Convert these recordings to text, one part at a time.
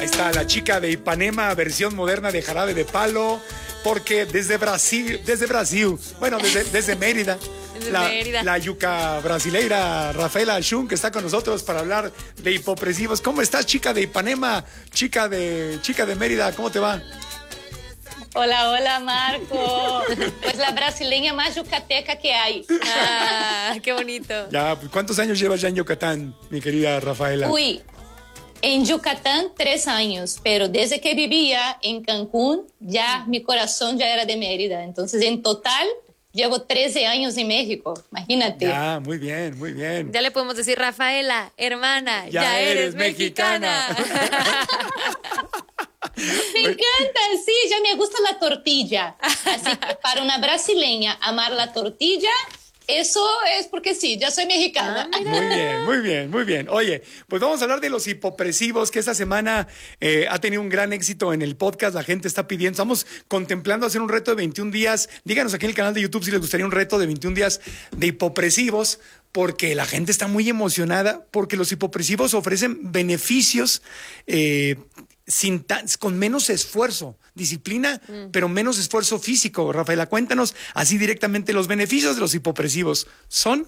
Ahí está la chica de Ipanema, versión moderna de Jarabe de Palo, porque desde Brasil, bueno, desde Mérida, la yuca brasileira Rafaela Schun, que está con nosotros para hablar de hipopresivos. ¿Cómo estás, chica de Ipanema, chica de Mérida? ¿Cómo te va? Hola, hola, Marco. Pues la brasileña más yucateca que hay. Ah, qué bonito. Ya, ¿cuántos años llevas ya en Yucatán, mi querida Rafaela? Uy, en Yucatán 3 años, pero desde que vivía en Cancún, ya mi corazón ya era de Mérida. Entonces, en total, llevo 13 años en México. Imagínate. Ya, muy bien, muy bien. Ya le podemos decir, Rafaela, hermana, ya eres mexicana. Me encanta, sí, ya me gusta la tortilla. Así que para una brasileña amar la tortilla, eso es porque sí, ya soy mexicana. Muy bien, muy bien, muy bien. Oye, pues vamos a hablar de los hipopresivos, que esta semana ha tenido un gran éxito en el podcast. La gente está pidiendo, estamos contemplando hacer un reto de 21 días. Díganos aquí en el canal de YouTube si les gustaría un reto de 21 días de hipopresivos, porque la gente está muy emocionada, porque los hipopresivos ofrecen beneficios con menos esfuerzo, disciplina, pero menos esfuerzo físico. Rafaela, cuéntanos así directamente los beneficios de los hipopresivos. ¿Son?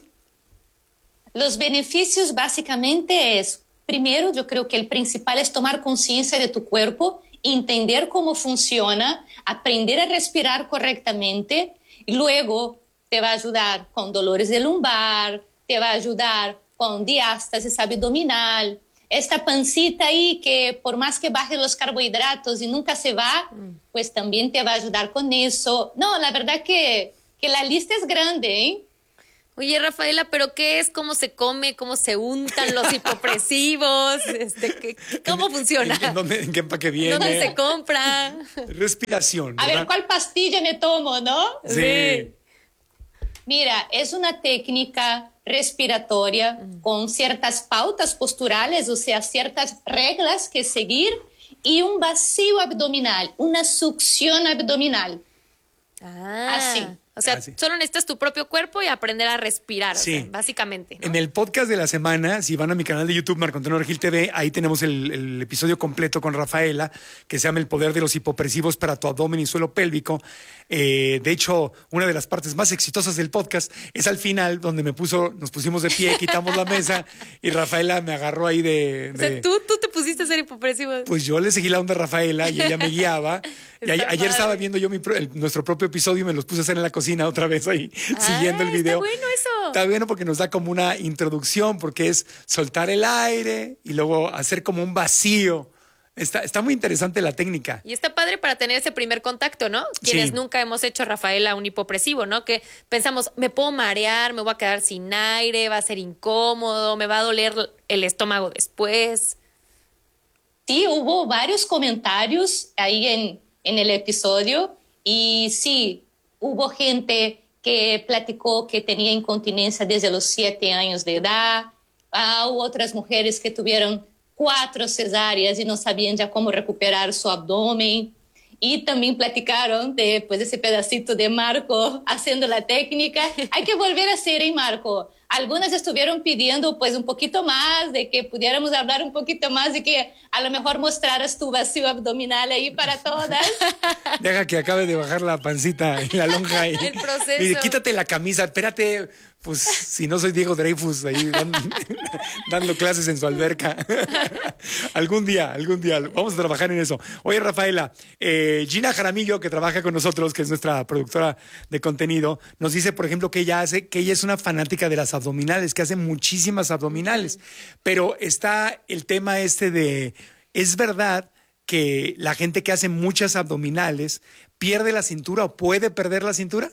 Los beneficios básicamente es, primero, yo creo que el principal es tomar conciencia de tu cuerpo, entender cómo funciona, aprender a respirar correctamente, y luego te va a ayudar con dolores de lumbar, te va a ayudar con diástasis abdominal, esta pancita ahí que por más que baje los carbohidratos y nunca se va, pues también te va a ayudar con eso. No, la verdad que la lista es grande, ¿eh? Oye, Rafaela, ¿pero qué es? ¿Cómo se come? ¿Cómo se untan los hipopresivos? ¿Cómo funciona? ¿En qué empaque viene? ¿Dónde se compra? Respiración, ¿verdad? A ver, ¿cuál pastilla me tomo, no? Sí. Mira, es una técnica respiratoria con ciertas pautas posturales, o sea, ciertas reglas que seguir y un vacío abdominal, una succión abdominal. Así. O sea, solo necesitas tu propio cuerpo y aprender a respirar, sí. O sea, básicamente, ¿no? En el podcast de la semana, si van a mi canal de YouTube, Marco Antonio Regil TV, ahí tenemos el episodio completo con Rafaela, que se llama El poder de los hipopresivos para tu abdomen y suelo pélvico. De hecho, una de las partes más exitosas del podcast es al final, donde nos pusimos de pie, quitamos la mesa y Rafaela me agarró ahí O sea, ¿tú te pusiste a ser hipopresivo? Pues yo le seguí la onda a Rafaela y ella me guiaba. Y ayer estaba viendo yo nuestro propio episodio y me los puse a hacer en la cocina otra vez ahí, siguiendo el video. Está bueno eso. Está bueno porque nos da como una introducción, porque es soltar el aire y luego hacer como un vacío. Está muy interesante la técnica. Y está padre para tener ese primer contacto, ¿no? Quienes nunca hemos hecho, Rafaela, un hipopresivo, ¿no? Que pensamos, me puedo marear, me voy a quedar sin aire, va a ser incómodo, me va a doler el estómago después. Sí, hubo varios comentarios ahí en el episodio y sí, hubo gente que platicó que tenía incontinencia desde los 7 años de edad, hubo otras mujeres que tuvieron 4 cesáreas y no sabían ya cómo recuperar su abdomen. Y también platicaron de pues, ese pedacito de Marco haciendo la técnica. Hay que volver a hacer, ¿eh, Marco? Algunas estuvieron pidiendo pues un poquito más, de que pudiéramos hablar un poquito más, de que a lo mejor mostraras tu vacío abdominal ahí para todas. Deja que acabe de bajar la pancita y la lonja. Y, el proceso. Y quítate la camisa, espérate, pues si no soy Diego Dreyfus ahí dando clases en su alberca. Algún día, vamos a trabajar en eso. Oye, Rafaela, Gina Jaramillo, que trabaja con nosotros, que es nuestra productora de contenido, nos dice, por ejemplo, que ella es una fanática de las abdominales, que hace muchísimas abdominales. Pero está el tema de, ¿es verdad que la gente que hace muchas abdominales pierde la cintura o puede perder la cintura?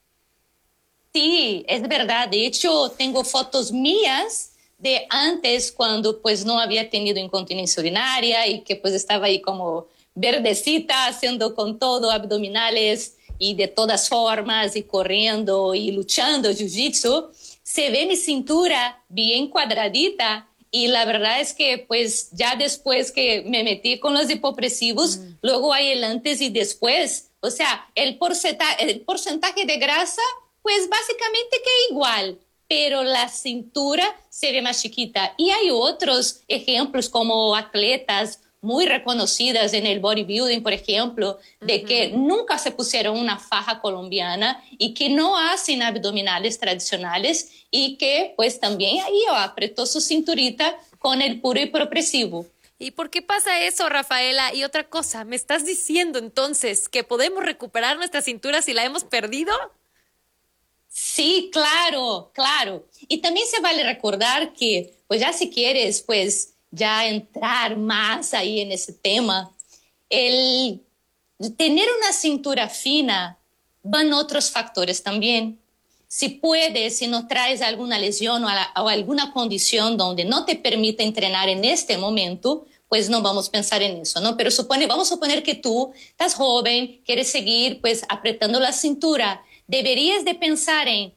Sí, es verdad. De hecho, tengo fotos mías de antes, cuando pues no había tenido incontinencia urinaria y que pues estaba ahí como verdecita, haciendo con todo abdominales y de todas formas y corriendo y luchando jiu-jitsu. Se ve mi cintura bien cuadradita y la verdad es que pues ya después que me metí con los hipopresivos, luego hay el antes y después. O sea, el porcentaje de grasa pues básicamente que igual, pero la cintura se ve más chiquita. Y hay otros ejemplos como atletas muy reconocidas en el bodybuilding, por ejemplo, de que nunca se pusieron una faja colombiana y que no hacen abdominales tradicionales y que pues también ahí apretó su cinturita con el puro y progresivo. ¿Y por qué pasa eso, Rafaela? Y otra cosa, ¿me estás diciendo entonces que podemos recuperar nuestra cintura si la hemos perdido? Sí, claro, claro. Y también se vale recordar que, pues ya si quieres, pues ya entrar más ahí en ese tema, el tener una cintura fina van otros factores también. Si puedes, si no traes alguna lesión o alguna condición donde no te permite entrenar en este momento, pues no vamos a pensar en eso, ¿no? Pero vamos a suponer que tú estás joven, quieres seguir pues apretando la cintura, deberías de pensar en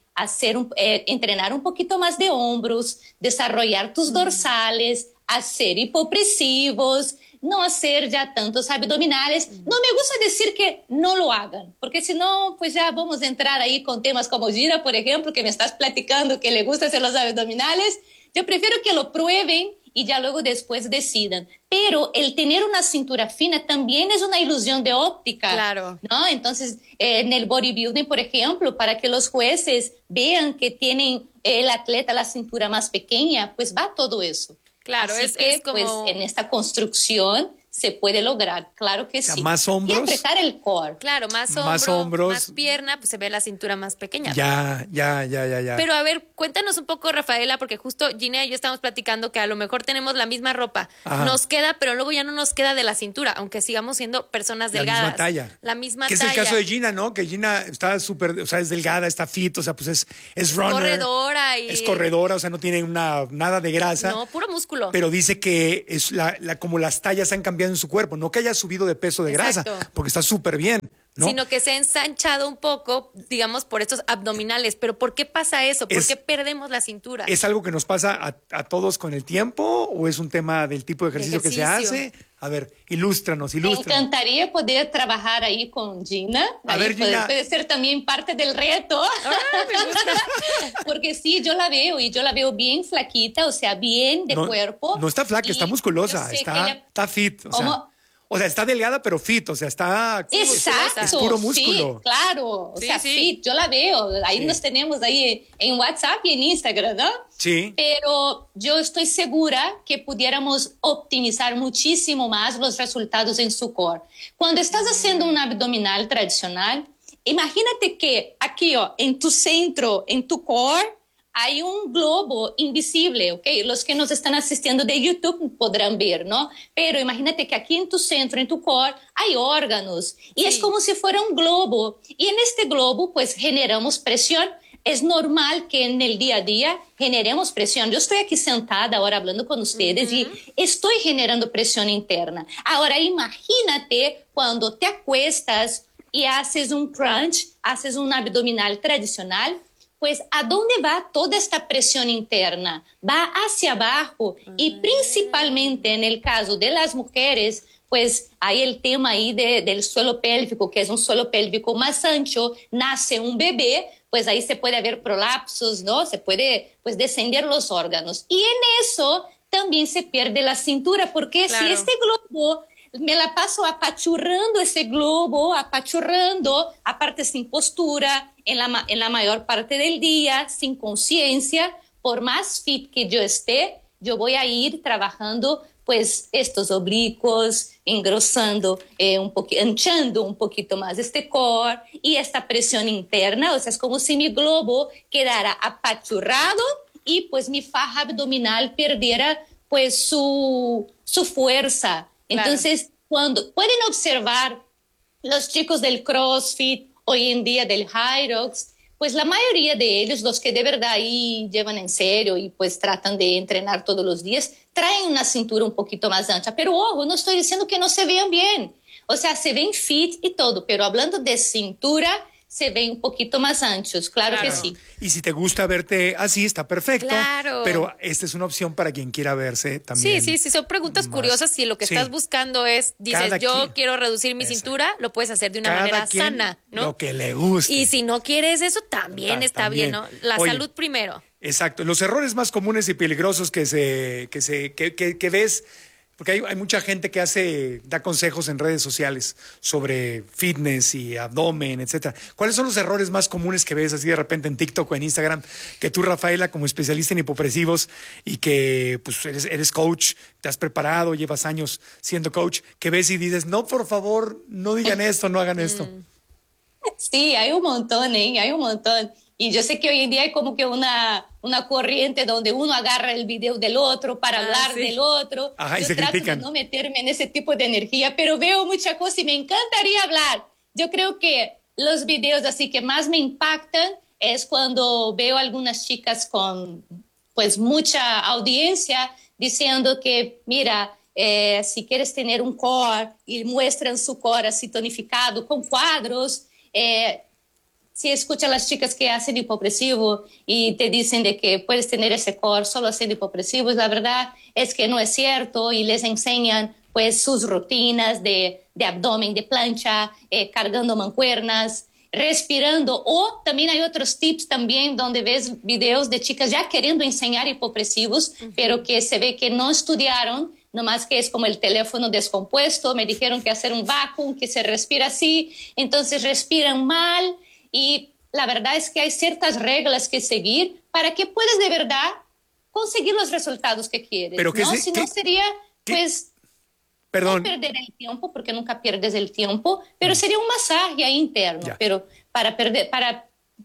entrenar un poquito más de hombros, desarrollar tus dorsales, hacer hipopresivos, no hacer ya tantos abdominales. No me gusta decir que no lo hagan, porque si no, pues ya vamos a entrar ahí con temas como Gira, por ejemplo, que me estás platicando que le gusta hacer los abdominales. Yo prefiero que lo prueben y ya luego después decidan. Pero el tener una cintura fina también es una ilusión de óptica. Claro. ¿No? Entonces, en el bodybuilding, por ejemplo, para que los jueces vean que tienen el atleta la cintura más pequeña, pues va todo eso. Claro, Así es como... pues en esta construcción se puede lograr, claro que sí. Más hombros. Y apretar el core. Claro, más hombros. más pierna, pues se ve la cintura más pequeña. Ya. Pero a ver, cuéntanos un poco, Rafaela, porque justo Gina y yo estamos platicando que a lo mejor tenemos la misma ropa. Ajá. Nos queda, pero luego ya no nos queda de la cintura, aunque sigamos siendo personas delgadas. La misma talla. La misma que talla. Es el caso de Gina, ¿no? Que Gina está súper, o sea, es delgada, está fit, o sea, pues es runner. Corredora y... Es corredora, o sea, no tiene nada de grasa. No, puro músculo. Pero dice que es como las tallas han cambiado en su cuerpo, no que haya subido de peso de grasa, porque está súper bien, ¿no? Sino que se ha ensanchado un poco, digamos, por estos abdominales. Pero ¿por qué pasa eso? ¿Por qué perdemos la cintura? ¿Es algo que nos pasa a todos con el tiempo o es un tema del tipo de ejercicio que se hace? A ver, ilústranos. Me encantaría poder trabajar ahí con Gina. A ver, Gina. Puede ser también parte del reto. Me gusta. Porque sí, yo la veo bien flaquita, o sea, bien de cuerpo. No está flaca, está musculosa, está fit. O sea, está delgada, pero fit, o sea, está... Exacto. Es puro músculo. Sí, claro. O sea, fit, yo la veo. Ahí nos tenemos ahí en WhatsApp y en Instagram, ¿no? Sí. Pero yo estoy segura que pudiéramos optimizar muchísimo más los resultados en su core. Cuando estás haciendo un abdominal tradicional, imagínate que aquí, en tu centro, en tu core, hay un globo invisible, ¿ok? Los que nos están asistiendo de YouTube podrán ver, ¿no? Pero imagínate que aquí en tu centro, en tu core, hay órganos. Y es como si fuera un globo. Y en este globo, pues, generamos presión. Es normal que en el día a día generemos presión. Yo estoy aquí sentada ahora hablando con ustedes y estoy generando presión interna. Ahora, imagínate cuando te acuestas y haces un crunch, haces un abdominal tradicional, pues ¿a dónde va toda esta presión interna? Va hacia abajo y principalmente en el caso de las mujeres, pues hay el tema ahí del suelo pélvico, que es un suelo pélvico más ancho, nace un bebé, pues ahí se puede haber prolapsos, ¿no? Se puede pues descender los órganos. Y en eso también se pierde la cintura, porque si este globo... Me la paso apachurrando ese globo, aparte sin postura, en la mayor parte del día, sin conciencia. Por más fit que yo esté, yo voy a ir trabajando pues estos oblicuos, engrosando, anchando un poquito más este core y esta presión interna. O sea, es como si mi globo quedara apachurrado y pues mi faja abdominal perdiera pues su fuerza. Entonces, cuando pueden observar los chicos del CrossFit, hoy en día del Hyrox, pues la mayoría de ellos, los que de verdad ahí llevan en serio y pues tratan de entrenar todos los días, traen una cintura un poquito más ancha. Pero ojo, no estoy diciendo que no se vean bien. O sea, se ven fit y todo, pero hablando de cintura, se ven un poquito más anchos, claro que sí. Y si te gusta verte así, está perfecto. Claro. Pero esta es una opción para quien quiera verse también. Sí, son preguntas curiosas. Si lo que estás buscando es, dices, quiero reducir mi cintura, lo puedes hacer de una manera sana, ¿no? Lo que le guste. Y si no quieres eso, también está bien, ¿no? La salud primero. Exacto. Los errores más comunes y peligrosos que ves Porque hay mucha gente que da consejos en redes sociales sobre fitness y abdomen, etcétera. ¿Cuáles son los errores más comunes que ves así de repente en TikTok o en Instagram? Que tú, Rafaela, como especialista en hipopresivos y que pues eres coach, te has preparado, llevas años siendo coach, que ves y dices, no, por favor, no digan esto, no hagan esto. Sí, hay un montón, ¿eh? Hay un montón. Y yo sé que hoy en día hay como que una corriente donde uno agarra el video del otro para hablar del otro. Ajá, y yo se trato critican. de no meterme en ese tipo de energía, pero veo mucha cosa y me encantaría hablar. Yo creo que los videos así que más me impactan es cuando veo algunas chicas con pues mucha audiencia diciendo que, mira, si quieres tener un core y muestran su core así tonificado con cuadros, si escuchas a las chicas que hacen hipopresivo y te dicen de que puedes tener ese core solo haciendo hipopresivos, la verdad es que no es cierto y les enseñan pues sus rutinas de abdomen, de plancha, cargando mancuernas, respirando, o también hay otros tips también donde ves videos de chicas ya queriendo enseñar hipopresivos, pero que se ve que no estudiaron, nomás que es como el teléfono descompuesto, me dijeron que hacer un vacuum, que se respira así, entonces respiran mal y la verdad es que hay ciertas reglas que seguir para que puedas de verdad conseguir los resultados que quieres, pero ¿no? Si no sería, pues... Perdón. No perder el tiempo, porque nunca pierdes el tiempo, pero sería un masaje ahí interno. Ya. Pero para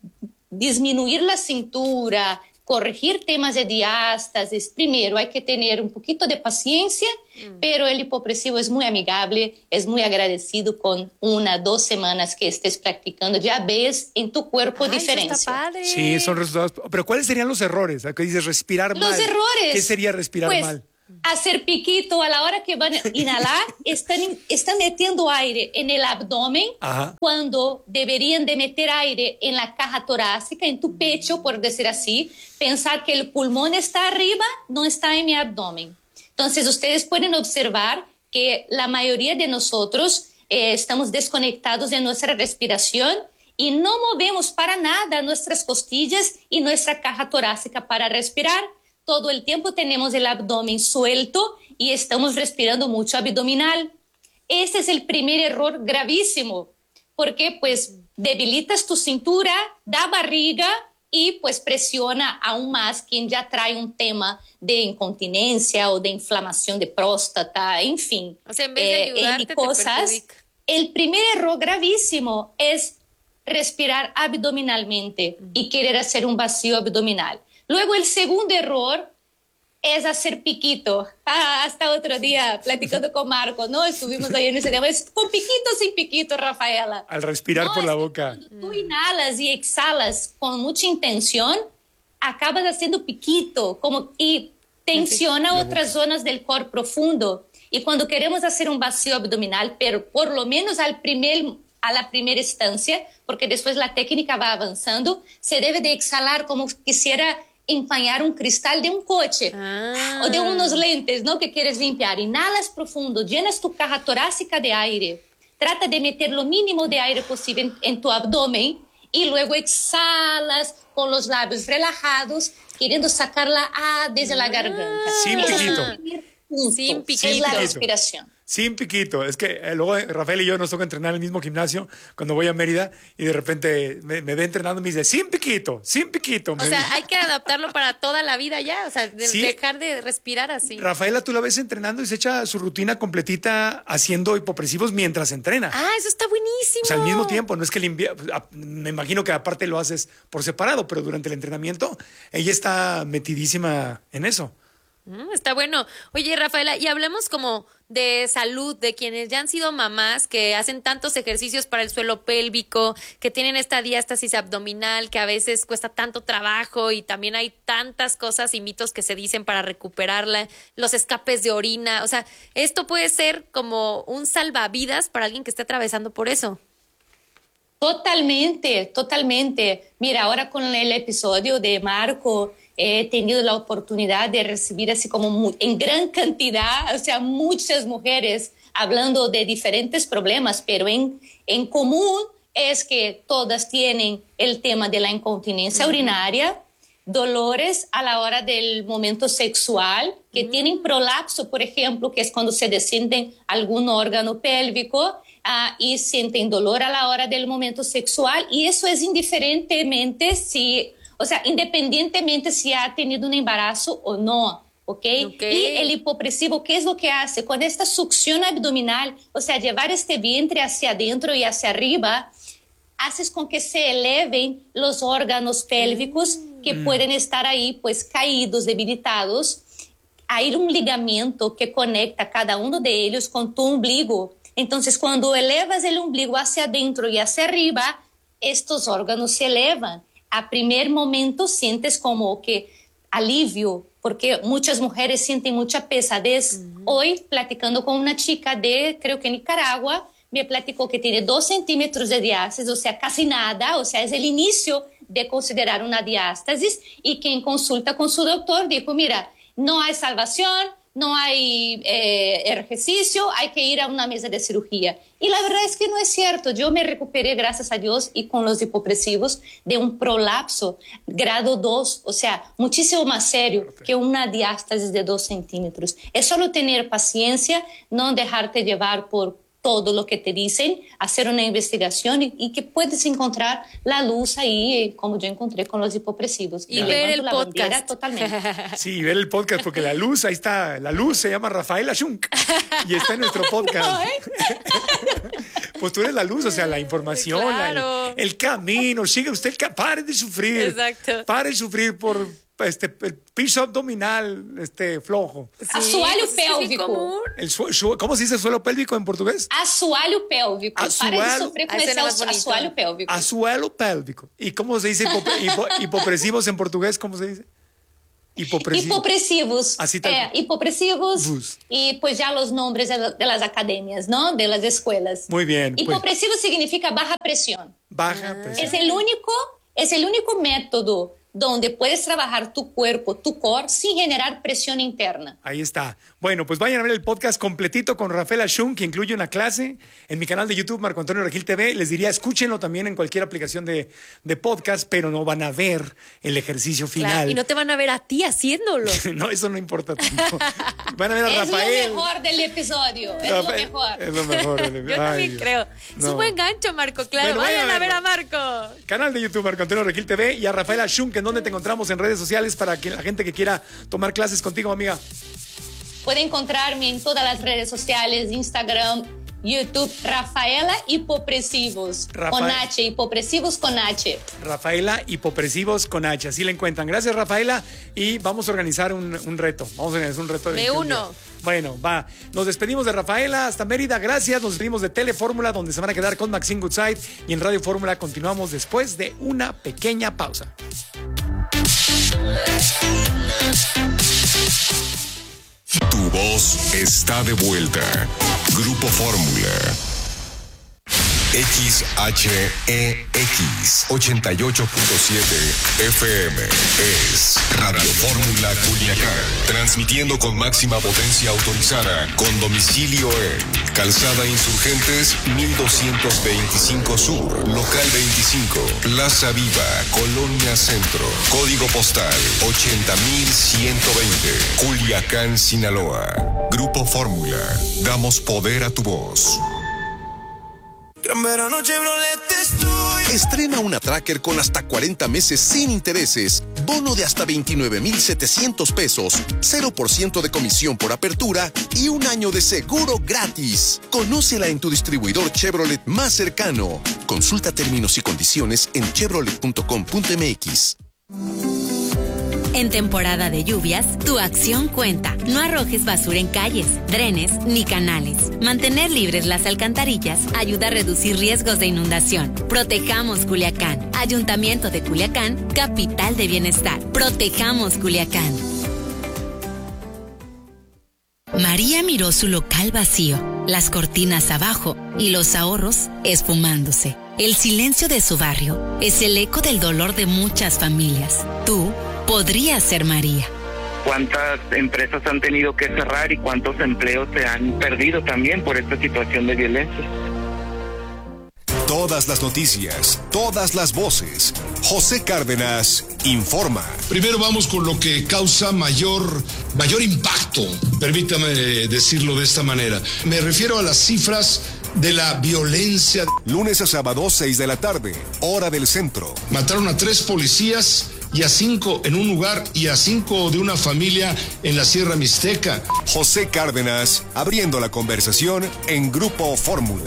disminuir la cintura, corregir temas de diástasis, primero hay que tener un poquito de paciencia, pero el hipopresivo es muy amigable, es muy agradecido con 1 o 2 semanas que estés practicando. Ya ves en tu cuerpo diferencia. Eso está padre. Sí, son resultados. Pero ¿cuáles serían los errores? ¿Qué dices? Respirar mal. Los errores. ¿Qué sería respirar mal? Hacer piquito a la hora que van a inhalar, están metiendo aire en el abdomen. Ajá. Cuando deberían de meter aire en la caja torácica, en tu pecho, por decir así. Pensar que el pulmón está arriba, no está en mi abdomen. Entonces, ustedes pueden observar que la mayoría de nosotros estamos desconectados de nuestra respiración y no movemos para nada nuestras costillas y nuestra caja torácica para respirar. Todo el tiempo tenemos el abdomen suelto y estamos respirando mucho abdominal. Ese es el primer error gravísimo, porque pues debilitas tu cintura, da barriga y pues presiona aún más quien ya trae un tema de incontinencia o de inflamación de próstata, en fin. O sea, en vez de ayudarte, cosas. El primer error gravísimo es respirar abdominalmente y querer hacer un vacío abdominal. Luego el segundo error es hacer piquito. Hasta otro día platicando con Marco, ¿no? Estuvimos ahí en ese tema. Es con piquito o sin piquito, Rafaela. Al respirar por la boca. Cuando tú inhalas y exhalas con mucha intención, acabas haciendo piquito y tensiona otras zonas del core profundo. Y cuando queremos hacer un vacío abdominal, pero por lo menos a la primera instancia, porque después la técnica va avanzando, se debe de exhalar como quisiera empañar un cristal de un coche o de unos lentes, ¿no? Que quieres limpiar. Inhalas profundo, llenas tu caja torácica de aire, trata de meter lo mínimo de aire posible en tu abdomen y luego exhalas con los labios relajados, queriendo sacarla desde la garganta. Sin piquito. Sin piquito. Es la respiración. Sin piquito. Es que luego Rafael y yo nos toca entrenar en el mismo gimnasio cuando voy a Mérida y de repente me ve entrenando y me dice, sin piquito, sin piquito. O sea, hay que adaptarlo para toda la vida ya, o sea, dejar de respirar así. Rafaela, tú la ves entrenando y se echa su rutina completita haciendo hipopresivos mientras entrena. Eso está buenísimo. O sea, al mismo tiempo, no es que me imagino que aparte lo haces por separado, pero durante el entrenamiento ella está metidísima en eso. Está bueno. Oye, Rafaela, y hablemos como de salud, de quienes ya han sido mamás, que hacen tantos ejercicios para el suelo pélvico, que tienen esta diástasis abdominal, que a veces cuesta tanto trabajo y también hay tantas cosas y mitos que se dicen para recuperarla, los escapes de orina. O sea, esto puede ser como un salvavidas para alguien que esté atravesando por eso. Totalmente, totalmente. Mira, ahora con el episodio de Marco, he tenido la oportunidad de recibir así como en gran cantidad, o sea, muchas mujeres hablando de diferentes problemas, pero en común es que todas tienen el tema de la incontinencia urinaria, dolores a la hora del momento sexual, que tienen prolapso, por ejemplo, que es cuando se descienden algún órgano pélvico y sienten dolor a la hora del momento sexual, y eso es independientemente si ha tenido un embarazo o no. ¿Okay? Y el hipopresivo, ¿qué es lo que hace? Con esta succión abdominal, o sea, llevar este vientre hacia adentro y hacia arriba, haces con que se eleven los órganos pélvicos que pueden estar ahí, pues, caídos, debilitados. Hay un ligamento que conecta cada uno de ellos con tu ombligo. Entonces, cuando elevas el ombligo hacia adentro y hacia arriba, estos órganos se elevan. A primer momento sientes como que alivio, porque muchas mujeres sienten mucha pesadez. Hoy, platicando con una chica de, creo que Nicaragua, me platicó que tiene 2 centímetros de diástasis, o sea, casi nada, o sea, es el inicio de considerar una diástasis, y que en consulta con su doctor dijo, mira, no hay salvación, no hay ejercicio, hay que ir a una mesa de cirugía. Y la verdad es que no es cierto. Yo me recuperé, gracias a Dios, y con los hipopresivos, de un prolapso grado 2, o sea, muchísimo más serio que una diástasis de 2 centímetros. Es solo tener paciencia, no dejarte llevar por todo lo que te dicen, hacer una investigación y que puedes encontrar la luz ahí, como yo encontré con los hipopresivos. Y ver el podcast. Totalmente. Sí, ver el podcast, porque la luz, ahí está, la luz se llama Rafaela Shunk y está en nuestro podcast. Pues tú eres la luz, o sea, la información, claro. el camino, sigue usted, pare de sufrir. Exacto. Pare de sufrir por el piso abdominal flojo. Sí, assoalho pélvico. ¿Cómo se dice suelo pélvico en portugués? Assoalho pélvico. Assoalho. Para de sufrir con ese assoalho pélvico. Assoalho pélvico. ¿Y cómo se dice hipopresivos en portugués? ¿Cómo se dice? Hipopresivos. Así tal. Hipopresivos. Y pues ya los nombres de las academias, ¿no? De las escuelas. Muy bien. Hipopresivo significa baja presión. Baja presión. Es el único método donde puedes trabajar tu cuerpo, tu core, sin generar presión interna. Ahí está. Bueno, pues vayan a ver el podcast completito con Rafaela Shunk, que incluye una clase en mi canal de YouTube, Marco Antonio Regil TV. Les diría, escúchenlo también en cualquier aplicación de podcast, pero no van a ver el ejercicio final. Claro, y no te van a ver a ti haciéndolo. No, eso no importa tanto. Van a ver a Rafael. Es lo mejor del episodio. Es lo mejor. Es lo mejor. Yo también creo. Es un buen gancho, Marco, claro. Bueno, vayan a ver a Marco. Canal de YouTube, Marco Antonio Regil TV, y a Rafaela Shunk, ¿en dónde te encontramos en redes sociales para que la gente que quiera tomar clases contigo, amiga? Puede encontrarme en todas las redes sociales, Instagram, YouTube, Rafaela Hipopresivos, con H, Hipopresivos con H. Rafaela Hipopresivos con H, así la encuentran. Gracias, Rafaela, y vamos a organizar un reto. Vamos a organizar un reto. Me uno. Bueno, va. Nos despedimos de Rafaela hasta Mérida, gracias. Nos despedimos de Telefórmula, donde se van a quedar con Maxine Goodside, y en Radio Fórmula continuamos después de una pequeña pausa. Tu voz está de vuelta. Grupo Fórmula. XHEX 88.7 FM es Radio Fórmula Culiacán, transmitiendo con máxima potencia autorizada, con domicilio en Calzada Insurgentes 1225 Sur, Local 25, Plaza Viva, Colonia Centro, Código Postal 80120, Culiacán, Sinaloa. Grupo Fórmula, damos poder a tu voz. Estrena una Tracker con hasta 40 meses sin intereses, bono de hasta 29,700 pesos, 0% de comisión por apertura y un año de seguro gratis. Conócela en tu distribuidor Chevrolet más cercano. Consulta términos y condiciones en chevrolet.com.mx. En temporada de lluvias, tu acción cuenta. No arrojes basura en calles, drenes ni canales. Mantener libres las alcantarillas ayuda a reducir riesgos de inundación. Protejamos Culiacán. Ayuntamiento de Culiacán, capital de bienestar. Protejamos Culiacán. María miró su local vacío, las cortinas abajo y los ahorros esfumándose. El silencio de su barrio es el eco del dolor de muchas familias. Tú podrías ser María. ¿Cuántas empresas han tenido que cerrar y cuántos empleos se han perdido también por esta situación de violencia? Todas las noticias, todas las voces. José Cárdenas informa. Primero vamos con lo que causa mayor impacto, permítame decirlo de esta manera. Me refiero a las cifras de la violencia. Lunes a sábado, 6 de la tarde, hora del centro. Mataron a 3 policías y a 5 en un lugar y a 5 de una familia en la Sierra Mixteca. José Cárdenas, abriendo la conversación en Grupo Fórmula.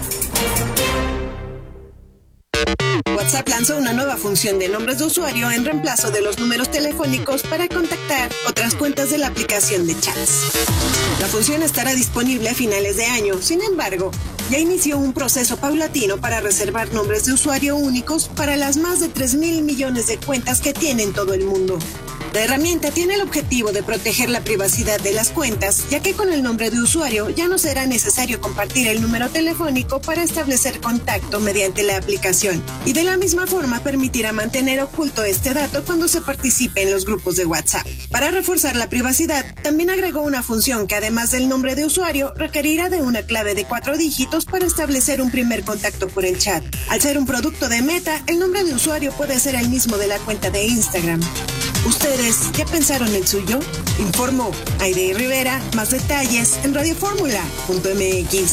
WhatsApp lanzó una nueva función de nombres de usuario en reemplazo de los números telefónicos para contactar otras cuentas de la aplicación de chats. La función estará disponible a finales de año. Sin embargo, ya inició un proceso paulatino para reservar nombres de usuario únicos para las más de 3,000 millones de cuentas que tiene en todo el mundo. La herramienta tiene el objetivo de proteger la privacidad de las cuentas, ya que con el nombre de usuario ya no será necesario compartir el número telefónico para establecer contacto mediante la aplicación, y de la misma forma permitirá mantener oculto este dato cuando se participe en los grupos de WhatsApp. Para reforzar la privacidad, también agregó una función que además del nombre de usuario, requerirá de una clave de 4 dígitos para establecer un primer contacto por el chat. Al ser un producto de Meta, el nombre de usuario puede ser el mismo de la cuenta de Instagram. ¿Ustedes ya pensaron el suyo? Informó Aide Rivera. Más detalles en radioformula.mx.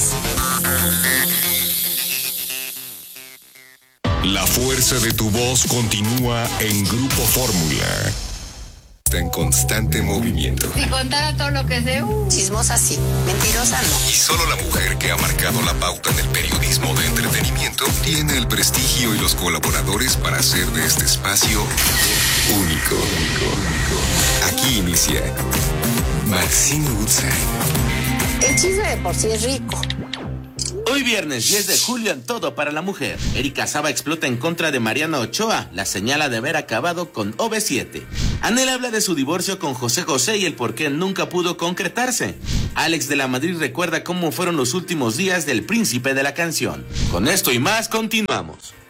La fuerza de tu voz continúa en Grupo Fórmula. Está en constante movimiento. Si contara todo lo que sé, chismosa sí, mentirosa no. Y solo la mujer que ha marcado la pauta en el periodismo de entretenimiento tiene el prestigio y los colaboradores para hacer de este espacio único. Aquí inicia Maxine Woodside. El chisme de por sí es rico. Hoy viernes 10 de julio en Todo para la Mujer. Erika Saba explota en contra de Mariana Ochoa, la señala de haber acabado con OV7. Anel habla de su divorcio con José José y el por qué nunca pudo concretarse. Alex de la Madrid recuerda cómo fueron los últimos días del príncipe de la canción. Con esto y más continuamos.